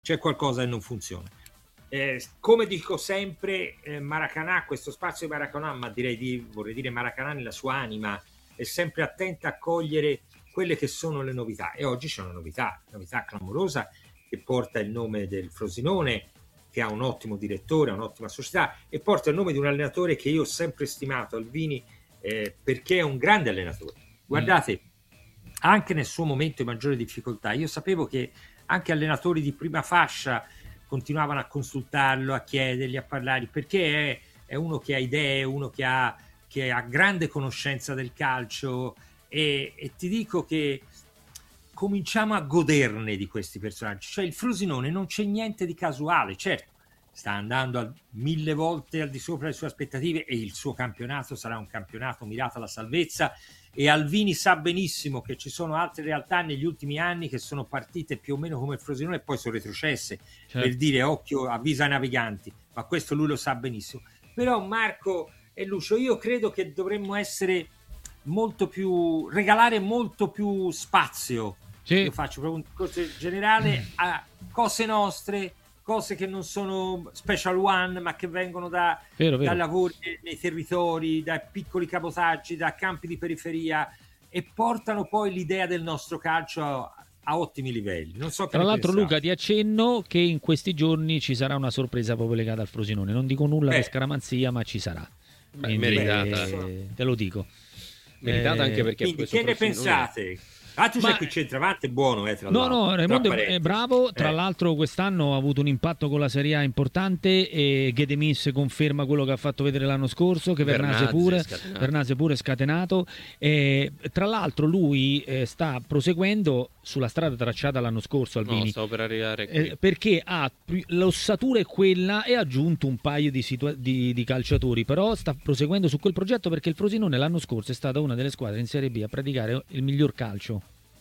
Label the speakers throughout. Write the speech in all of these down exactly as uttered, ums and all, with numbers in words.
Speaker 1: c'è qualcosa che non funziona. Eh, come dico sempre, eh, Maracanã, questo spazio di Maracanã, ma direi di, vorrei dire Maracanã nella sua anima, è sempre attenta a cogliere quelle che sono le novità, e oggi c'è una novità, novità clamorosa che porta il nome del Frosinone, che ha un ottimo direttore, un'ottima società, e porta il nome di un allenatore che io ho sempre stimato, Alvini, eh, perché è un grande allenatore. Guardate, mm. anche nel suo momento di maggiore difficoltà, io sapevo che anche allenatori di prima fascia continuavano a consultarlo, a chiedergli, a parlare, perché è, è uno che ha idee, uno che ha, che ha grande conoscenza del calcio, e, e ti dico che cominciamo a goderne di questi personaggi. Cioè il Frosinone non c'è niente di casuale, certo, sta andando a mille volte al di sopra delle sue aspettative e il suo campionato sarà un campionato mirato alla salvezza, e Alvini sa benissimo che ci sono altre realtà negli ultimi anni che sono partite più o meno come il Frosinone e poi sono retrocesse, certo, per dire occhio, avvisa i naviganti, ma questo lui lo sa benissimo. Però Marco e Lucio, io credo che dovremmo essere molto più, regalare molto più spazio, sì, io faccio proprio un discorso generale, a cose nostre, cose che non sono special one ma che vengono da, vero, vero. da lavori nei territori, da piccoli cabotaggi, da campi di periferia, e portano poi l'idea del nostro calcio a, a ottimi livelli. Non so,
Speaker 2: tra l'altro pensate. Luca, ti accenno che in questi giorni ci sarà una sorpresa proprio legata al Frosinone, non dico nulla Beh. per scaramanzia, ma ci sarà.
Speaker 3: Beh, meritata,
Speaker 2: eh, te lo dico,
Speaker 3: meritata eh, anche perché
Speaker 1: quindi che ne pensate? Ah, tu c'è qui centravanti, è buono, eh, tra
Speaker 2: no,
Speaker 1: l'altro.
Speaker 2: No, Raimondo è bravo, tra eh. l'altro quest'anno ha avuto un impatto con la Serie A importante, e Gedemis conferma quello che ha fatto vedere l'anno scorso, che Vernase pure, Vernase pure scatenato, e, tra l'altro lui eh, sta proseguendo sulla strada tracciata l'anno scorso, Alvini.
Speaker 3: No, stavo per arrivare qui.
Speaker 2: Eh, perché ha l'ossatura è quella, e ha aggiunto un paio di, situa- di, di calciatori, però sta proseguendo su quel progetto, perché il Frosinone l'anno scorso è stata una delle squadre in Serie B a praticare il miglior calcio.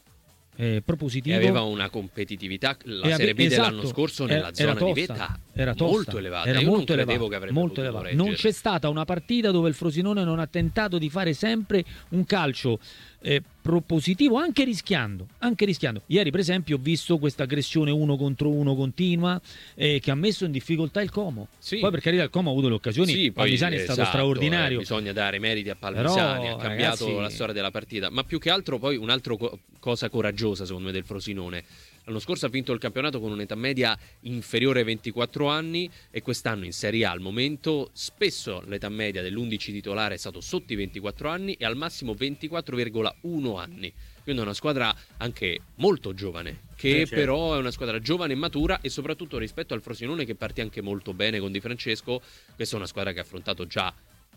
Speaker 2: Eh, propositivo,
Speaker 3: e aveva una competitività, la
Speaker 2: ave-
Speaker 3: Serie B
Speaker 2: esatto,
Speaker 3: dell'anno scorso nella
Speaker 2: era,
Speaker 3: zona
Speaker 2: era tosta,
Speaker 3: di vetta
Speaker 2: era tosta,
Speaker 3: molto elevata.
Speaker 2: Era
Speaker 3: Io
Speaker 2: molto
Speaker 3: non credevo
Speaker 2: elevato,
Speaker 3: che avrebbe
Speaker 2: molto
Speaker 3: potuto
Speaker 2: elevato. Non c'è stata una partita dove il Frosinone non ha tentato di fare sempre un calcio eh, propositivo, anche rischiando, anche rischiando. Ieri per esempio ho visto questa aggressione uno contro uno continua eh, che ha messo in difficoltà il Como. Sì. Poi per carità il Como ha avuto le occasioni,
Speaker 3: sì,
Speaker 2: Palmisani
Speaker 3: poi,
Speaker 2: è stato
Speaker 3: esatto,
Speaker 2: straordinario.
Speaker 3: Eh, bisogna dare meriti a Palmisani,
Speaker 2: Però,
Speaker 3: ha cambiato
Speaker 2: ragazzi...
Speaker 3: la storia della partita, ma più che altro poi un'altra co- cosa coraggiosa secondo me del Frosinone. L'anno scorso ha vinto il campionato con un'età media inferiore ai ventiquattro anni, e quest'anno in Serie A al momento spesso l'età media dell'undici titolare è stato sotto i ventiquattro anni e al massimo ventiquattro virgola uno anni. Quindi è una squadra anche molto giovane, che eh, certo. però è una squadra giovane e matura, e soprattutto rispetto al Frosinone che partì anche molto bene con Di Francesco, questa è una squadra che ha affrontato già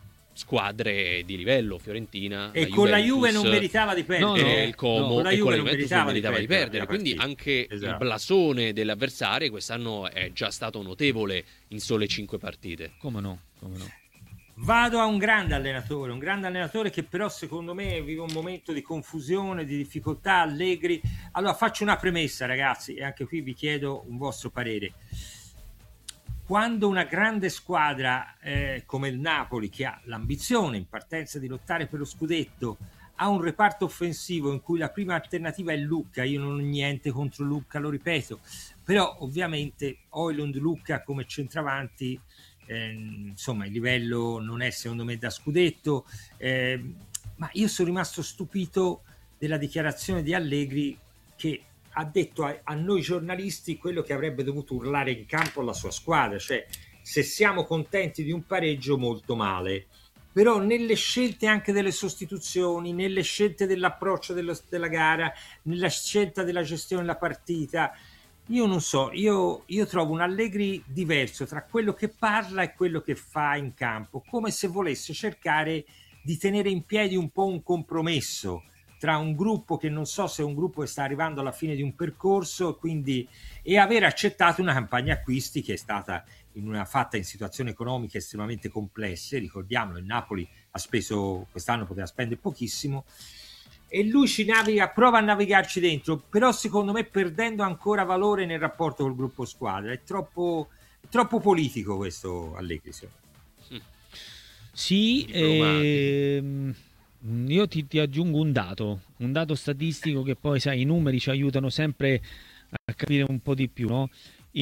Speaker 3: squadre di livello, Fiorentina
Speaker 1: e
Speaker 3: la
Speaker 1: con
Speaker 3: Juventus,
Speaker 1: la Juve non meritava di perdere,
Speaker 3: no, no, il Como,
Speaker 1: no, con la
Speaker 3: e
Speaker 1: Juve
Speaker 3: con la
Speaker 1: non
Speaker 3: Juventus
Speaker 1: meritava,
Speaker 3: non meritava di perdere,
Speaker 1: di
Speaker 3: quindi anche esatto. il blasone delle avversarie quest'anno è già stato notevole in sole cinque partite.
Speaker 2: Come no, come no.
Speaker 1: Vado a un grande allenatore, un grande allenatore che però secondo me vive un momento di confusione, di difficoltà. Allegri. Allora faccio una premessa, ragazzi, e anche qui vi chiedo un vostro parere. Quando una grande squadra eh, come il Napoli, che ha l'ambizione in partenza di lottare per lo scudetto, ha un reparto offensivo in cui la prima alternativa è Lucca, io non ho niente contro Lucca, lo ripeto, però ovviamente Højlund, Lucca come centravanti, eh, insomma il livello non è secondo me da scudetto, eh, ma io sono rimasto stupito della dichiarazione di Allegri, che ha detto a, a noi giornalisti quello che avrebbe dovuto urlare in campo alla sua squadra, cioè se siamo contenti di un pareggio molto male, però nelle scelte anche delle sostituzioni, nelle scelte dell'approccio dello, della gara, nella scelta della gestione della partita, io non so, io, io trovo un Allegri diverso tra quello che parla e quello che fa in campo, come se volesse cercare di tenere in piedi un po' un compromesso tra un gruppo che non so se è un gruppo che sta arrivando alla fine di un percorso, quindi, e aver accettato una campagna acquisti che è stata in una, fatta in situazioni economiche estremamente complesse. Ricordiamolo, il Napoli ha speso, quest'anno poteva spendere pochissimo, e lui ci naviga, prova a navigarci dentro, però secondo me perdendo ancora valore nel rapporto col gruppo squadra. È troppo, è troppo politico questo Allegri.
Speaker 2: Sì, ehm... io ti, ti aggiungo un dato, un dato statistico che poi sai, i numeri ci aiutano sempre a capire un po' di più, no?